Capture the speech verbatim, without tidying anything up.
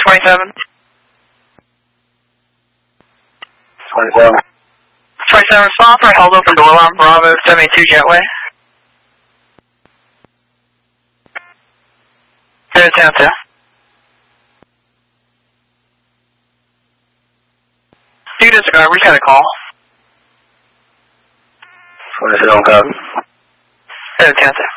twenty-seven. twenty-seven. twenty-seven, respond for hold open door alarm, Bravo seventy-two Jetway. zero ten two. You disregard, we had a call. twenty-seven, copy. zero ten two.